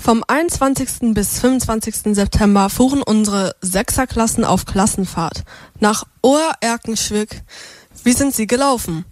Vom 21. bis 25. September fuhren unsere Sechserklassen auf Klassenfahrt nach Oer-Erkenschwick. Wie sind Sie gelaufen?